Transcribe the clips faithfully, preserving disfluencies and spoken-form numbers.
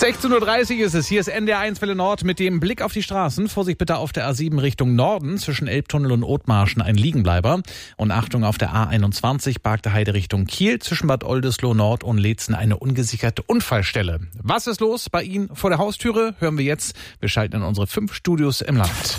sechzehn Uhr dreißig ist es. Hier ist N D R eins Welle Nord mit dem Blick auf die Straßen. Vorsicht bitte auf der A sieben Richtung Norden zwischen Elbtunnel und Othmarschen ein Liegenbleiber. Und Achtung auf der A einundzwanzig Bargte Heide Richtung Kiel zwischen Bad Oldesloe Nord und Leetzen eine ungesicherte Unfallstelle. Was ist los bei Ihnen vor der Haustüre? Hören wir jetzt. Wir schalten in unsere fünf Studios im Land.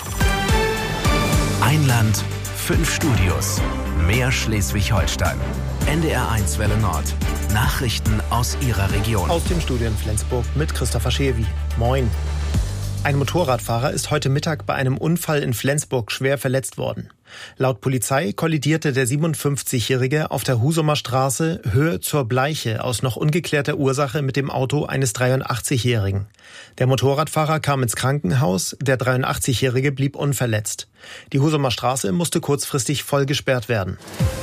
Ein Land, fünf Studios. Mehr Schleswig-Holstein. N D R eins Welle Nord. Nachrichten aus Ihrer Region. Aus dem Studio in Flensburg mit Christopher Schewi. Moin. Ein Motorradfahrer ist heute Mittag bei einem Unfall in Flensburg schwer verletzt worden. Laut Polizei kollidierte der siebenundfünfzigjährige auf der Husumer Straße Höhe zur Bleiche aus noch ungeklärter Ursache mit dem Auto eines dreiundachtzigjährigen. Der Motorradfahrer kam ins Krankenhaus, der dreiundachtzigjährige blieb unverletzt. Die Husumer Straße musste kurzfristig voll gesperrt werden.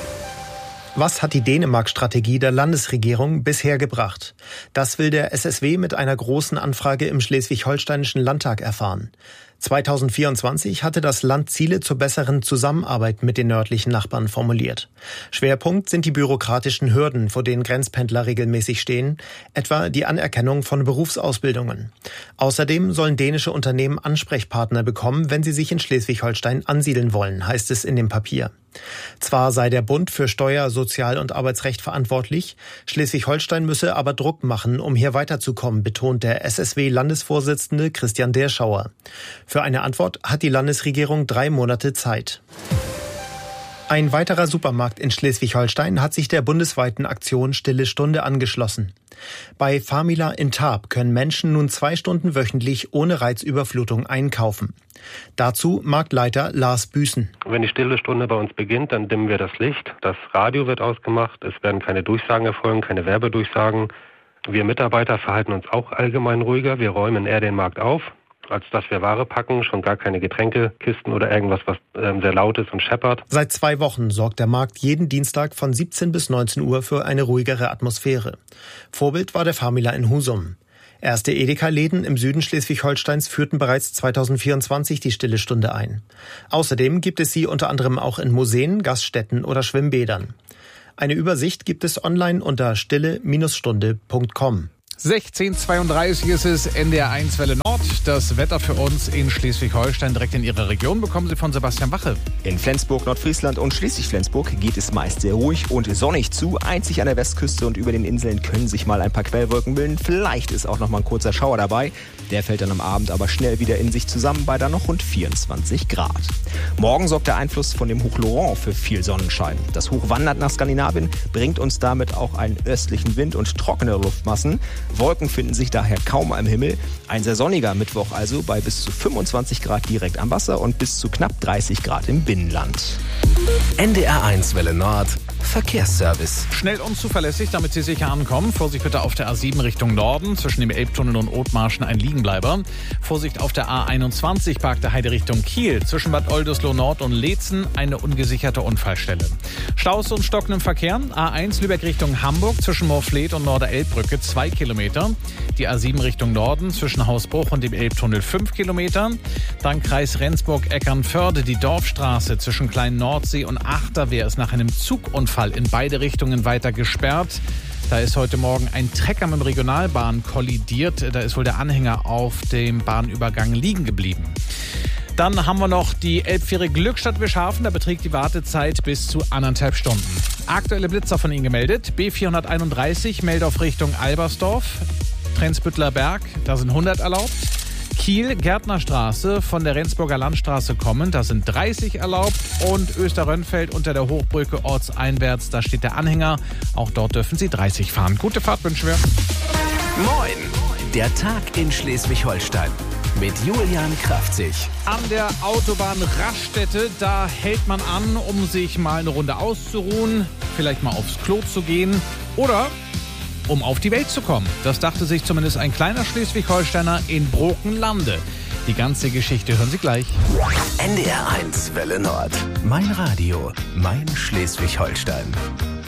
Was hat die Dänemark-Strategie der Landesregierung bisher gebracht? Das will der S S W mit einer großen Anfrage im Schleswig-Holsteinischen Landtag erfahren. zweitausendvierundzwanzig hatte das Land Ziele zur besseren Zusammenarbeit mit den nördlichen Nachbarn formuliert. Schwerpunkt sind die bürokratischen Hürden, vor denen Grenzpendler regelmäßig stehen, etwa die Anerkennung von Berufsausbildungen. Außerdem sollen dänische Unternehmen Ansprechpartner bekommen, wenn sie sich in Schleswig-Holstein ansiedeln wollen, heißt es in dem Papier. Zwar sei der Bund für Steuer-, Sozial- und Arbeitsrecht verantwortlich, Schleswig-Holstein müsse aber Druck machen, um hier weiterzukommen, betont der S S W-Landesvorsitzende Christian Derschauer. Für eine Antwort hat die Landesregierung drei Monate Zeit. Ein weiterer Supermarkt in Schleswig-Holstein hat sich der bundesweiten Aktion Stille Stunde angeschlossen. Bei Famila in Tarp können Menschen nun zwei Stunden wöchentlich ohne Reizüberflutung einkaufen. Dazu Marktleiter Lars Büßen. Wenn die Stille Stunde bei uns beginnt, dann dimmen wir das Licht. Das Radio wird ausgemacht. Es werden keine Durchsagen erfolgen, keine Werbedurchsagen. Wir Mitarbeiter verhalten uns auch allgemein ruhiger. Wir räumen eher den Markt auf, als dass wir Ware packen, schon gar keine Getränkekisten oder irgendwas, was ähm, sehr laut ist und scheppert. Seit zwei Wochen sorgt der Markt jeden Dienstag von siebzehn bis neunzehn Uhr für eine ruhigere Atmosphäre. Vorbild war der Famila in Husum. Erste Edeka-Läden im Süden Schleswig-Holsteins führten bereits zweitausendvierundzwanzig die Stille Stunde ein. Außerdem gibt es sie unter anderem auch in Museen, Gaststätten oder Schwimmbädern. Eine Übersicht gibt es online unter stille Stunde punkt com. sechzehn Uhr zweiunddreißig ist es, N D R eins Welle Nord. Das Wetter für uns in Schleswig-Holstein direkt in Ihrer Region bekommen Sie von Sebastian Wache. In Flensburg, Nordfriesland und Schleswig-Flensburg geht es meist sehr ruhig und sonnig zu. Einzig an der Westküste und über den Inseln können sich mal ein paar Quellwolken bilden. Vielleicht ist auch noch mal ein kurzer Schauer dabei. Der fällt dann am Abend aber schnell wieder in sich zusammen bei dann noch rund vierundzwanzig Grad. Morgen sorgt der Einfluss von dem Hoch Laurent für viel Sonnenschein. Das Hoch wandert nach Skandinavien, bringt uns damit auch einen östlichen Wind und trockene Luftmassen. Wolken finden sich daher kaum am Himmel. Ein sehr sonniger Mittwoch also bei bis zu fünfundzwanzig Grad direkt am Wasser und bis zu knapp dreißig Grad im Binnenland. N D R eins Welle Nord. Verkehrsservice. Schnell und zuverlässig, damit Sie sicher ankommen. Vorsicht bitte auf der A sieben Richtung Norden, zwischen dem Elbtunnel und Othmarschen ein Liegenbleiber. Vorsicht auf der A einundzwanzig Bargte Heide Richtung Kiel, zwischen Bad Oldesloe Nord und Leetzen eine ungesicherte Unfallstelle. Staus und stockendem Verkehr. A eins Lübeck Richtung Hamburg, zwischen Moorfleet und Norderelbbrücke zwei Kilometer. Die A sieben Richtung Norden, zwischen Hausbruch und dem Elbtunnel fünf Kilometer. Dann Kreis Rendsburg-Eckernförde, die Dorfstraße zwischen Klein Nordsee und Achterwehr ist nach einem Zugunfall in beide Richtungen weiter gesperrt. Da ist heute Morgen ein Trecker mit dem Regionalbahn kollidiert. Da ist wohl der Anhänger auf dem Bahnübergang liegen geblieben. Dann haben wir noch die Elbfähre Glückstadt-Wischhafen. Da beträgt die Wartezeit bis zu anderthalb Stunden. Aktuelle Blitzer von Ihnen gemeldet. B vierhunderteinunddreißig, Meldorf Richtung Albersdorf. Trensbüttler Berg, da sind hundert erlaubt. Kiel, Gärtnerstraße von der Rendsburger Landstraße kommend, da sind dreißig erlaubt. Und Österrönfeld unter der Hochbrücke ortseinwärts, da steht der Anhänger. Auch dort dürfen Sie dreißig fahren. Gute Fahrt wünschen wir. Moin! Der Tag in Schleswig-Holstein mit Julian Kraftzig. An der Autobahn Raststätte, da hält man an, um sich mal eine Runde auszuruhen, vielleicht mal aufs Klo zu gehen oder um auf die Welt zu kommen. Das dachte sich zumindest ein kleiner Schleswig-Holsteiner in Brokenlande. Die ganze Geschichte hören Sie gleich. N D R eins Welle Nord. Mein Radio, mein Schleswig-Holstein.